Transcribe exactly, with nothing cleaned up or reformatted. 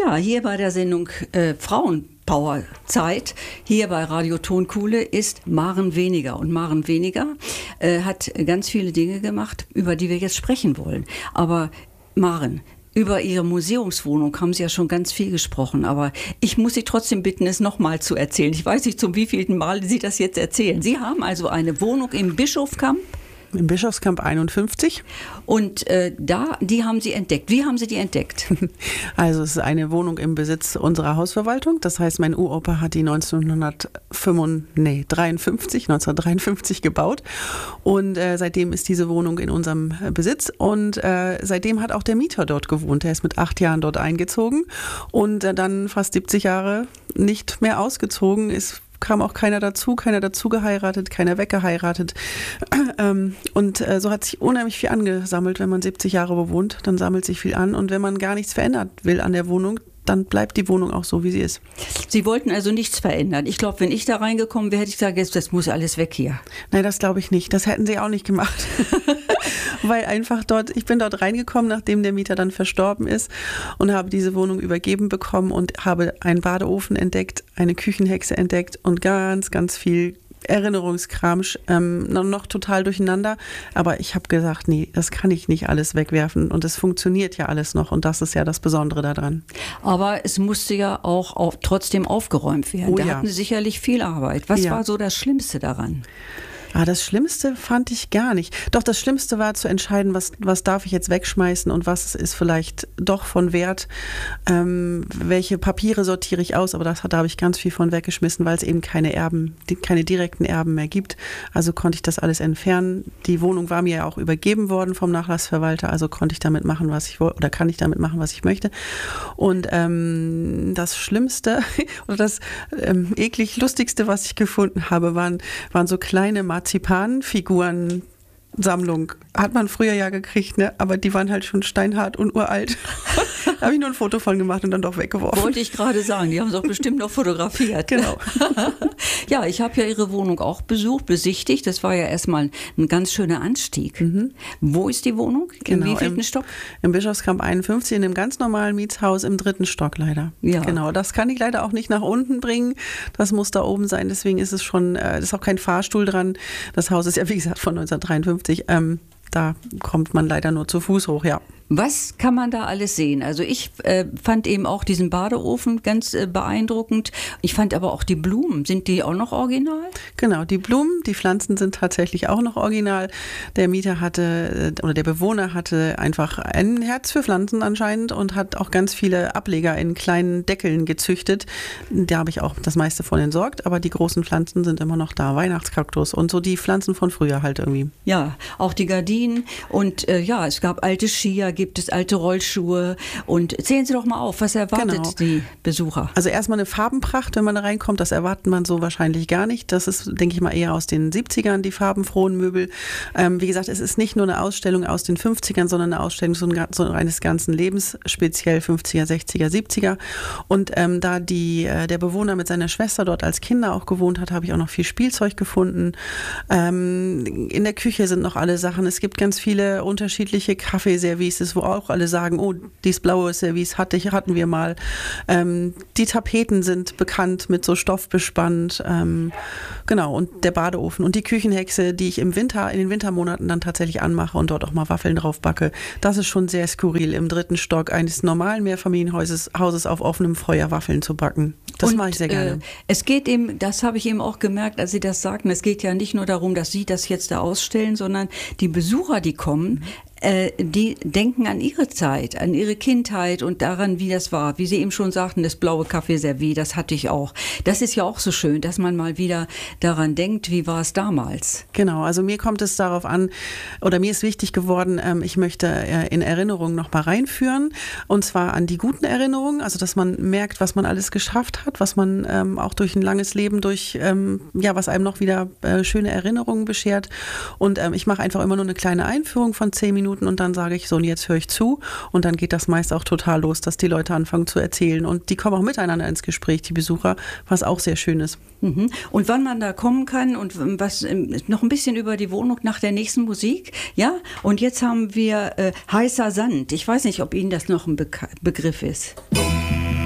Ja, hier bei der Sendung äh, Frauenpower-Zeit, hier bei Radio Tonkuhle, ist Maren Weniger. Und Maren Weniger äh, hat ganz viele Dinge gemacht, über die wir jetzt sprechen wollen. Aber Maren, über Ihre Museumswohnung haben Sie ja schon ganz viel gesprochen, aber ich muss Sie trotzdem bitten, es nochmal zu erzählen. Ich weiß nicht, zum wievielten Mal Sie das jetzt erzählen. Sie haben also eine Wohnung im Bischofskamp. Im Bischofskamp einundfünfzig. Und äh, da, die haben Sie entdeckt. Wie haben Sie die entdeckt? Also es ist eine Wohnung im Besitz unserer Hausverwaltung. Das heißt, mein Uropa hat die neunzehnhundertdreiundfünfzig gebaut. Und äh, seitdem ist diese Wohnung in unserem Besitz. Und äh, seitdem hat auch der Mieter dort gewohnt. Er ist mit acht Jahren dort eingezogen und äh, dann fast siebzig Jahre nicht mehr ausgezogen, ist kam auch keiner dazu, keiner dazu geheiratet, keiner weggeheiratet. Und so hat sich unheimlich viel angesammelt, wenn man siebzig Jahre bewohnt, dann sammelt sich viel an. Und wenn man gar nichts verändert will an der Wohnung, dann bleibt die Wohnung auch so, wie sie ist. Sie wollten also nichts verändern. Ich glaube, wenn ich da reingekommen wäre, hätte ich gesagt, das muss alles weg hier. Nein, das glaube ich nicht. Das hätten sie auch nicht gemacht. Weil einfach dort, ich bin dort reingekommen, nachdem der Mieter dann verstorben ist und habe diese Wohnung übergeben bekommen und habe einen Badeofen entdeckt, eine Küchenhexe entdeckt und ganz, ganz viel Erinnerungskram, ähm, noch total durcheinander. Aber ich habe gesagt, nee, das kann ich nicht alles wegwerfen. Und es funktioniert ja alles noch. Und das ist ja das Besondere daran. Aber es musste ja auch auf, trotzdem aufgeräumt werden. Oh, da ja. hatten Sie sicherlich viel Arbeit. Was ja. war so das Schlimmste daran? Ah, das Schlimmste fand ich gar nicht. Doch das Schlimmste war zu entscheiden, was, was darf ich jetzt wegschmeißen und was ist vielleicht doch von Wert. Ähm, welche Papiere sortiere ich aus, aber das, da habe ich ganz viel von weggeschmissen, weil es eben keine Erben, keine direkten Erben mehr gibt. Also konnte ich das alles entfernen. Die Wohnung war mir ja auch übergeben worden vom Nachlassverwalter, also konnte ich damit machen, was ich wollte, oder kann ich damit machen, was ich möchte. Und ähm, das Schlimmste oder das ähm, eklig Lustigste, was ich gefunden habe, waren, waren so kleine Marzipanfiguren. Sammlung hat man früher ja gekriegt, ne? Aber die waren halt schon steinhart und uralt. Da habe ich nur ein Foto von gemacht und dann doch weggeworfen. Wollte ich gerade sagen, die haben es auch bestimmt noch fotografiert. Genau. Ja, ich habe ja Ihre Wohnung auch besucht, besichtigt. Das war ja erstmal ein ganz schöner Anstieg. Mhm. Wo ist die Wohnung? In genau, wievielten im, Stock? Im Bischofskamp einundfünfzig, in einem ganz normalen Mietshaus im dritten Stock leider. Ja. Genau, das kann ich leider auch nicht nach unten bringen. Das muss da oben sein. Deswegen ist es schon, äh, ist auch kein Fahrstuhl dran. Das Haus ist ja, wie gesagt, von neunzehnhundertdreiundfünfzig. Ähm, da kommt man leider nur zu Fuß hoch, ja. Was kann man da alles sehen? Also ich äh, fand eben auch diesen Badeofen ganz äh, beeindruckend. Ich fand aber auch die Blumen. Sind die auch noch original? Genau, die Blumen, die Pflanzen sind tatsächlich auch noch original. Der Mieter hatte oder der Bewohner hatte einfach ein Herz für Pflanzen anscheinend und hat auch ganz viele Ableger in kleinen Deckeln gezüchtet. Da habe ich auch das meiste von entsorgt, aber die großen Pflanzen sind immer noch da. Weihnachtskaktus und so die Pflanzen von früher halt irgendwie. Ja, auch die Gardinen und äh, ja, es gab alte Skier, gibt es alte Rollschuhe und zählen Sie doch mal auf, was erwartet genau. die Besucher? Also erstmal eine Farbenpracht, wenn man da reinkommt, das erwartet man so wahrscheinlich gar nicht. Das ist, denke ich mal, eher aus den siebzigern, die farbenfrohen Möbel. Ähm, wie gesagt, es ist nicht nur eine Ausstellung aus den fünfzigern, sondern eine Ausstellung so, ein, so eines ganzen Lebens, speziell fünfziger, sechziger, siebziger. Und ähm, da die, äh, der Bewohner mit seiner Schwester dort als Kinder auch gewohnt hat, habe ich auch noch viel Spielzeug gefunden. Ähm, in der Küche sind noch alle Sachen. Es gibt ganz viele unterschiedliche Kaffeeservices, wo auch alle sagen, oh, dieses blaue Service hatte ich, hatten wir mal. Ähm, die Tapeten sind bekannt, mit so Stoff bespannt. Ähm, genau, und der Badeofen und die Küchenhexe, die ich im Winter, in den Wintermonaten dann tatsächlich anmache und dort auch mal Waffeln drauf backe. Das ist schon sehr skurril, im dritten Stock eines normalen Mehrfamilienhauses Hauses auf offenem Feuer Waffeln zu backen. Das mache ich sehr gerne. Äh, es geht eben, das habe ich eben auch gemerkt, als Sie das sagten, es geht ja nicht nur darum, dass Sie das jetzt da ausstellen, sondern die Besucher, die kommen, äh, die denken an ihre Zeit, an ihre Kindheit und daran, wie das war. Wie Sie eben schon sagten, das blaue Kaffeeservice, das hatte ich auch. Das ist ja auch so schön, dass man mal wieder daran denkt, wie war es damals. Genau, also mir kommt es darauf an, oder mir ist wichtig geworden, ähm, ich möchte äh, in Erinnerungen noch mal reinführen, und zwar an die guten Erinnerungen, also dass man merkt, was man alles geschafft hat, was man ähm, auch durch ein langes Leben, durch, ähm, ja, was einem noch wieder äh, schöne Erinnerungen beschert. Und ähm, ich mache einfach immer nur eine kleine Einführung von zehn Minuten und dann sage ich so, und jetzt höre ich zu, und dann geht das meist auch total los, dass die Leute anfangen zu erzählen und die kommen auch miteinander ins Gespräch, die Besucher, was auch sehr schön ist. Mhm. Und wann man da kommen kann und was noch ein bisschen über die Wohnung nach der nächsten Musik, ja? Und jetzt haben wir äh, Heißer Sand. Ich weiß nicht, ob Ihnen das noch ein Be- Begriff ist.